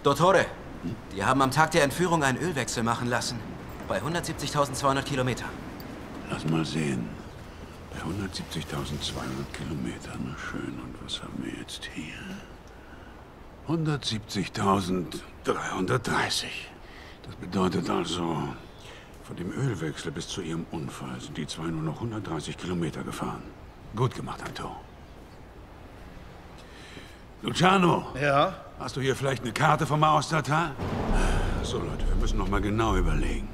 Dottore, die haben am Tag der Entführung einen Ölwechsel machen lassen. Bei 170.200 Kilometern. Lass mal sehen. Bei 170.200 Kilometern. Na schön, und was haben wir jetzt hier? 170.330. Das bedeutet also, von dem Ölwechsel bis zu ihrem Unfall sind die zwei nur noch 130 Kilometer gefahren. Gut gemacht, Anto. Luciano! Ja? Hast du hier vielleicht eine Karte vom Aostatal? So, Leute, wir müssen noch mal genau überlegen.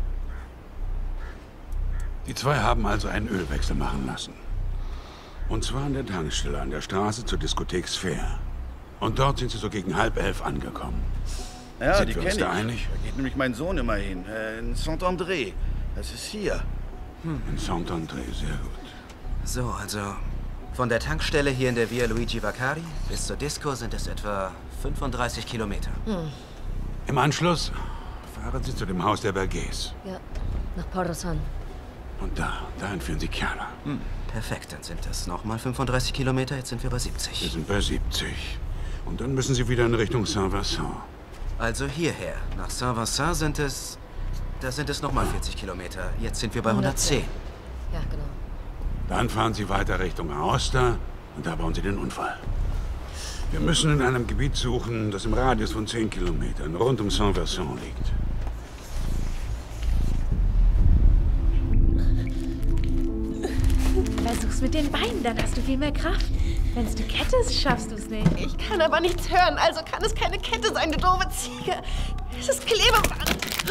Die zwei haben also einen Ölwechsel machen lassen. Und zwar an der Tankstelle an der Straße zur Diskothek Sphere. Und dort sind sie so gegen 10:30 angekommen. Ja, Sind die wir uns kenne da ich. einig? Da geht nämlich mein Sohn immer hin. In Saint-André. Das ist hier. In Saint-André, sehr gut. So, also von der Tankstelle hier in der Via Luigi Vaccari bis zur Disco sind es etwa 35 Kilometer. Im Anschluss fahren sie zu dem Haus der Bergès. Ja, nach Portosan. Und da entführen sie Chiara. Perfekt, dann sind das nochmal 35 Kilometer. Jetzt sind wir bei Wir 70. sind bei 70. Und dann müssen sie wieder in Richtung Saint-Vincent. Also hierher. Nach Saint-Vincent sind es... Da sind es nochmal 40 Kilometer. Jetzt sind wir bei 110. Ja, genau. Dann fahren sie weiter Richtung Aosta und da bauen sie den Unfall. Wir müssen in einem Gebiet suchen, das im Radius von 10 Kilometern rund um Saint-Vincent liegt. Versuch's mit den Beinen, dann hast du viel mehr Kraft. Wenn's die Kette ist, schaffst du's nicht. Ich kann aber nichts hören, also kann es keine Kette sein, du doofe Ziege. Es ist Klebeband.